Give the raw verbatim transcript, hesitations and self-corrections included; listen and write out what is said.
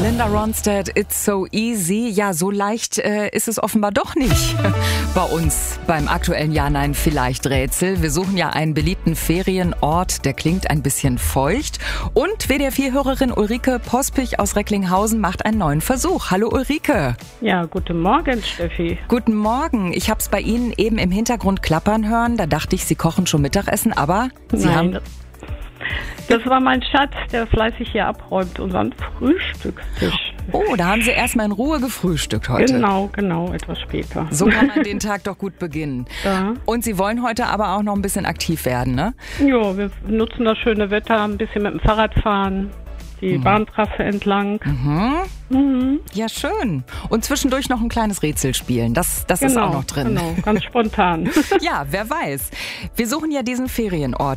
Linda Ronstadt, It's So Easy. Ja, so leicht äh, ist es offenbar doch nicht bei uns beim aktuellen Ja-Nein-Vielleicht-Rätsel. Wir suchen ja einen beliebten Ferienort, der klingt ein bisschen feucht. Und W D R vier-Hörerin Ulrike Pospich aus Recklinghausen macht einen neuen Versuch. Hallo Ulrike. Ja, guten Morgen, Steffi. Guten Morgen. Ich habe es bei Ihnen eben im Hintergrund klappern hören. Da dachte ich, Sie kochen schon Mittagessen, aber Sie Nein, haben... Das war mein Schatz, der fleißig hier abräumt, unseren Frühstückstisch. Oh, da haben Sie erstmal in Ruhe gefrühstückt heute. Genau, genau, etwas später. So kann man den Tag doch gut beginnen. Ja. Und Sie wollen heute aber auch noch ein bisschen aktiv werden, ne? Jo, wir nutzen das schöne Wetter, ein bisschen mit dem Fahrrad fahren, die mhm. Bahntrasse entlang. Mhm. Mhm. Ja, schön. Und zwischendurch noch ein kleines Rätsel spielen. Das, das Genau, ist auch noch drin. Genau, ganz spontan. Ja, wer weiß. Wir suchen ja diesen Ferienort.